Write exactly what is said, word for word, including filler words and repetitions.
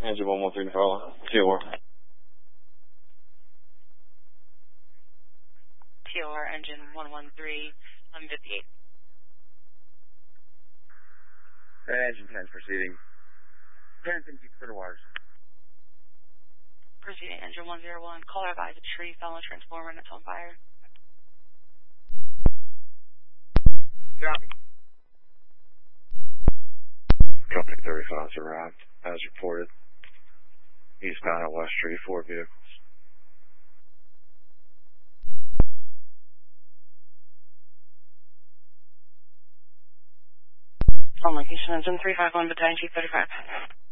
Engine one one three, Nicole. T O R. T O R, engine one one three, eleven fifty-eight. Engine ten proceeding. ten fifty clear wires. Proceeding, engine one zero one. Caller advised a tree fell on a transformer and it's on fire. Copy. Company thirty-five has arrived, as reported. Eastbound at West Street, four vehicles. On location, engine three five one, battalion chief thirty-five.